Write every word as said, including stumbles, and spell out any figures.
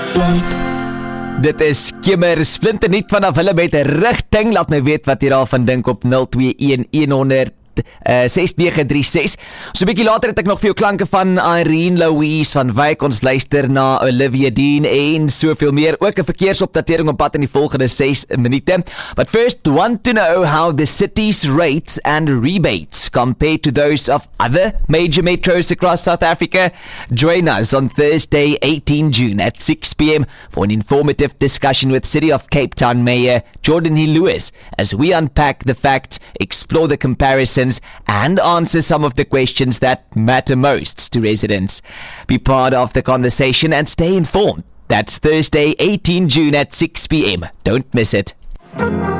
Dit is Kimmer Splinternuut vanaf hulle met 'n rigting. Laat my weet wat jy daarvan dink op nul twee een een honderd uh, ses nege drie ses. So 'n bietjie later het ek nog vir jou klanke van Irene Louise van Wyk. Ons luister na Olivia Dean en soveel meer. Ook 'n verkeersopdatering op pad in die volgende ses minute. But first, want to know how the city's rates and rebates compare to those of other major metros across South Africa? Join us on Thursday, eighteenth June at six p.m. for an informative discussion with City of Cape Town Mayor Jordan Hill Lewis as we unpack the facts, explore the comparisons, and answer some of the questions that matter most to residents. Be part of the conversation and stay informed. That's Thursday, eighteenth June at six p.m. Don't miss it.